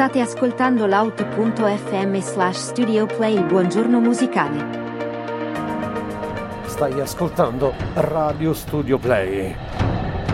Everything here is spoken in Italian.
State ascoltando l'auto.fm/Studio Play. Buongiorno musicale. Stai ascoltando Radio Studio Play.